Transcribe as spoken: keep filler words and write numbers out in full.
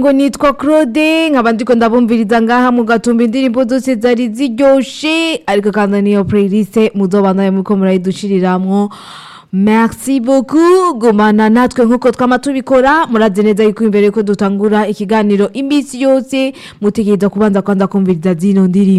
ngo nitwa Claude nkaba ndiko ndabumviriza ngaha mu gatumba indirimbo zose zari ziryoshe ariko kandi niyo playlist muzobandanya muko murayidushiriramwo. Merci beaucoup gumana natwe nkuko twama tubikora murazi neza yuko imbere ko dutangura ikiganiro imbisi yose mutegereza kubanza kwanda kumviriza zino ndirimbo.